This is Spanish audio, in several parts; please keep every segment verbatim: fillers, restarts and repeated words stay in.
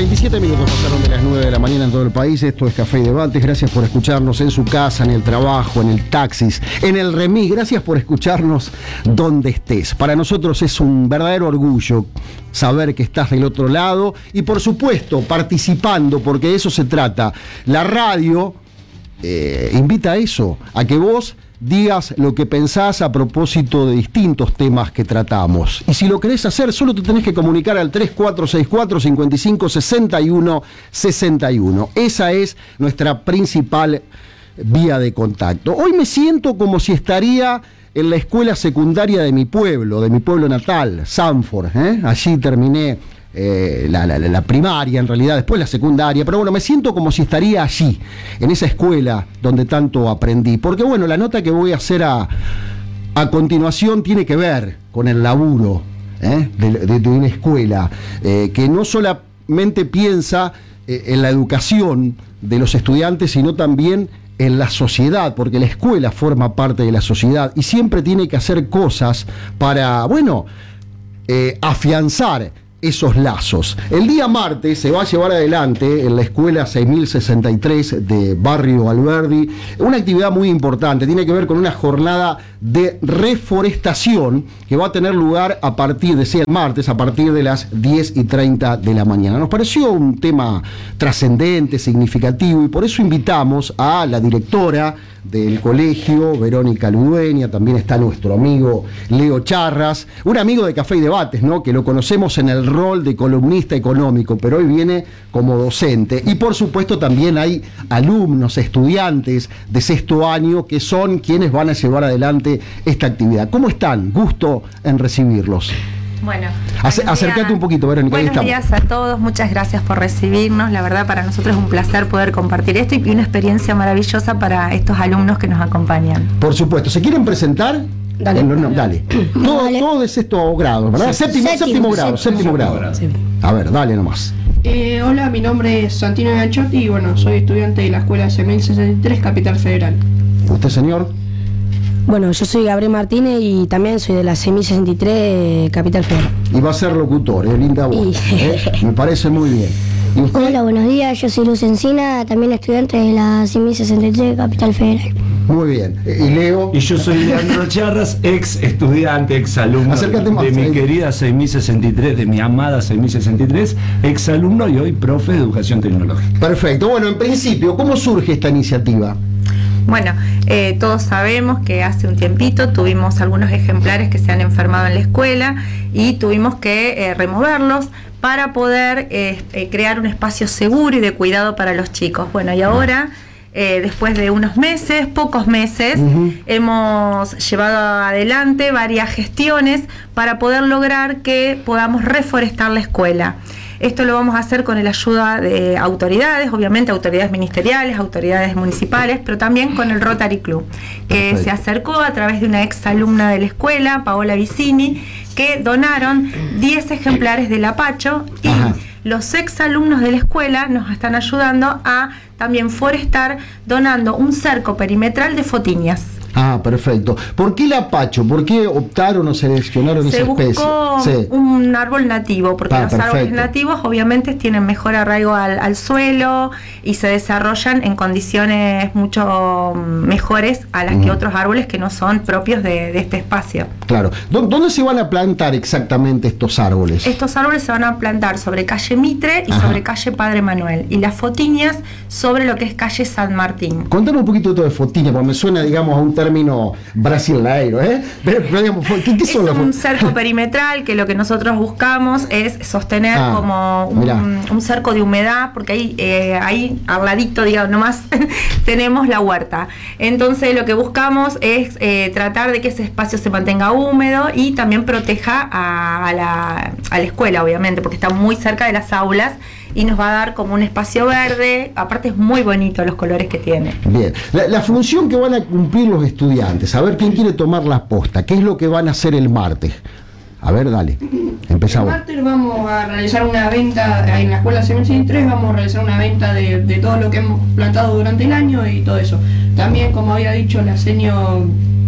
veintisiete minutos pasaron de las nueve de la mañana en todo el país. Esto es Café y Debates. Gracias por escucharnos en su casa, en el trabajo, en el taxis, en el remis. Gracias por escucharnos donde estés. Para nosotros es un verdadero orgullo saber que estás del otro lado y, por supuesto, participando, porque de eso se trata. La radio eh, invita a eso, a que vos digas lo que pensás a propósito de distintos temas que tratamos. Y si lo querés hacer, solo te tenés que comunicar al tres cuatro seis cuatro, cinco cinco, seis uno seis uno. Esa es nuestra principal vía de contacto. Hoy me siento como si estaría en la escuela secundaria de mi pueblo, de mi pueblo natal, Sanford, ¿eh? Allí terminé Eh, la, la, la primaria, en realidad, después la secundaria, pero bueno, me siento como si estaría allí, en esa escuela donde tanto aprendí, porque bueno, la nota que voy a hacer a, a continuación tiene que ver con el laburo ¿eh? de, de, de una escuela eh, que no solamente piensa eh, en la educación de los estudiantes, sino también en la sociedad, porque la escuela forma parte de la sociedad y siempre tiene que hacer cosas para, bueno, eh, afianzar esos lazos. El día martes se va a llevar adelante en la escuela seis mil sesenta y tres de Barrio Alberdi una actividad muy importante, tiene que ver con una jornada de reforestación que va a tener lugar a partir de, sí, el martes, a partir de las diez y treinta de la mañana. Nos pareció un tema trascendente, significativo, y por eso invitamos a la directora del colegio, Verónica Ludueña, también está nuestro amigo Leo Charras, un amigo de Café y Debates, ¿no? Que lo conocemos en el rol de columnista económico, pero hoy viene como docente. Y por supuesto también hay alumnos, estudiantes de sexto año que son quienes van a llevar adelante esta actividad. ¿Cómo están? Gusto en recibirlos. Bueno, Ac- acércate días. un poquito, Verónica. Buenos días a todos, muchas gracias por recibirnos. La verdad, para nosotros es un placer poder compartir esto y una experiencia maravillosa para estos alumnos que nos acompañan. Por supuesto, ¿se quieren presentar? Dale. No, no, dale. Todo, Dale. todo de sexto grado, ¿verdad? Séptimo, séptimo, séptimo grado, séptimo grado. Sí. A ver, dale nomás. Eh, hola, mi nombre es Santino Ganchotti y bueno, soy estudiante de la escuela seis mil sesenta y tres, Capital Federal. ¿Usted, señor? Bueno, yo soy Gabriel Martínez y también soy de la seis mil sesenta y tres, Capital Federal. Y va a ser locutor, ¿eh? Linda voz. Y- ¿eh? Me parece muy bien. ¿Y usted? Hola, buenos días, yo soy Luz Encina, también estudiante de la seis mil sesenta y tres, Capital Federal. Muy bien. Eh, ¿Y Leo? Y yo soy Leandro Charras, ex estudiante, ex alumno Acércate más, de mi ahí. querida seis mil sesenta y tres, de mi amada seis mil sesenta y tres, ex alumno y hoy profe de educación tecnológica. Perfecto. Bueno, en principio, ¿cómo surge esta iniciativa? Bueno, eh, todos sabemos que hace un tiempito tuvimos algunos ejemplares que se han enfermado en la escuela y tuvimos que eh, removerlos para poder eh, eh, crear un espacio seguro y de cuidado para los chicos. Bueno, y ahora, eh, después de unos meses, pocos meses, Uh-huh. hemos llevado adelante varias gestiones para poder lograr que podamos reforestar la escuela. Esto lo vamos a hacer con la ayuda de autoridades, obviamente autoridades ministeriales, autoridades municipales, pero también con el Rotary Club, que Perfecto. se acercó a través de una ex alumna de la escuela, Paola Vicini, que donaron diez ejemplares del apacho y Ajá. los ex alumnos de la escuela nos están ayudando a también forestar donando un cerco perimetral de fotiñas. Ah, perfecto. ¿Por qué el apacho? ¿Por qué optaron o seleccionaron Se esa especie? buscó Sí. un árbol nativo, porque Ah, los árboles perfecto. nativos obviamente tienen mejor arraigo al, al suelo y se desarrollan en condiciones mucho mejores a las Ujú. que otros árboles que no son propios de, de este espacio. Claro. ¿Dó- ¿Dónde se van a plantar exactamente estos árboles? Estos árboles se van a plantar sobre calle Mitre y Ajá. sobre calle Padre Manuel, y las fotiñas sobre lo que es calle San Martín. Contanos un poquito de todo de fotiña, porque me suena, digamos, a un término brasileiro, ¿eh? Pero, pero, digamos, ¿qué, qué Es son las un fotiñas? cerco perimetral que lo que nosotros buscamos es sostener Ah, como mirá. un, un cerco de humedad, porque ahí, eh, ahí al ladito, digamos, nomás tenemos la huerta. Entonces lo que buscamos es eh, tratar de que ese espacio se mantenga húmedo y también proteja a, a, la, a la escuela, obviamente, porque está muy cerca de las aulas y nos va a dar como un espacio verde. Aparte es muy bonito los colores que tiene. Bien, la, la función que van a cumplir los estudiantes, a ver quién quiere tomar la posta, ¿qué es lo que van a hacer el martes? A ver, dale, El empezamos. martes vamos a realizar una venta en la escuela seis mil sesenta y tres, vamos a realizar una venta de, de todo lo que hemos plantado durante el año y todo eso. También, como había dicho la señor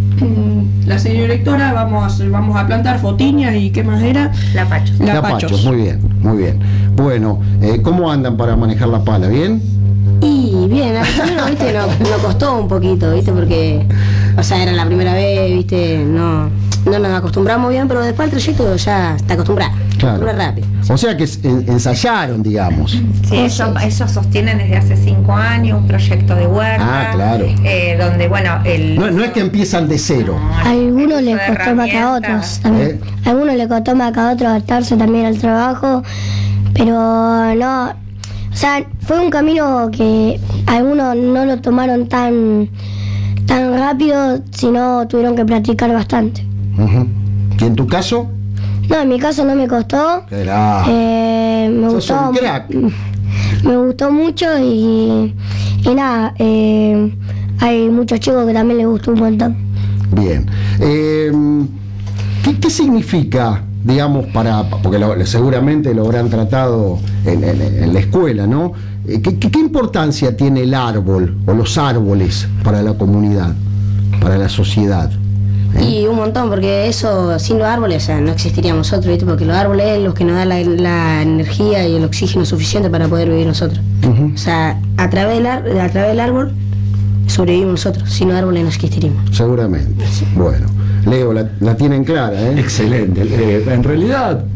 la señora directora, vamos a, vamos a plantar fotiñas y qué más era, La Pacho. Lapachos, muy bien. muy bien. Bueno, eh, ¿cómo andan para manejar la pala? ¿Bien? Y bien, al primero, viste, nos, nos costó un poquito, viste, porque, o sea, era la primera vez, viste, no, no nos acostumbramos bien, pero después el trayecto ya está acostumbrado, Claro. acostumbra rápido. O sea que es- en- ensayaron, digamos. Sí, ellos, ellos sostienen desde hace cinco años un proyecto de huerta. Ah, claro. eh, donde, bueno, el. No, no es que empiezan de cero. No, A el algunos uso les de costó más que a otros herramientas. también. ¿Eh? A algunos les costó más que a otros adaptarse también al trabajo, pero no, o sea, fue un camino que algunos no lo tomaron tan, tan rápido, sino tuvieron que practicar bastante. Ujú. ¿Y en tu caso? No, en mi caso no me costó. Era. Eh, me Sos gustó. un crack. Me gustó mucho y, y nada, eh, hay muchos chicos que también les gustó un montón. Bien. Eh, ¿qué, qué significa, digamos, para. Porque lo- seguramente lo habrán tratado en, en- en la escuela, ¿no? Eh, ¿Qué, qué- qué importancia tiene el árbol o los árboles para la comunidad, para la sociedad? ¿Eh? Y un montón, porque eso, sin los árboles, o sea, no existiríamos nosotros, ¿viste? Porque los árboles es los que nos dan la, la energía y el oxígeno suficiente para poder vivir nosotros. Ujú. O sea, a través del, ar- a través del árbol sobrevivimos nosotros, sin los árboles no existiríamos. Seguramente. Bueno, Leo, la, la tienen clara, ¿eh? Excelente. Eh, en realidad,